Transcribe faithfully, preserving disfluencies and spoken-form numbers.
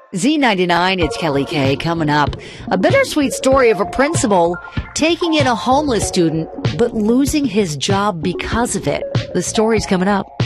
Z ninety-nine, it's Kelly Kay coming up. A bittersweet story of a principal taking in a homeless student, but losing his job because of it. The story's coming up.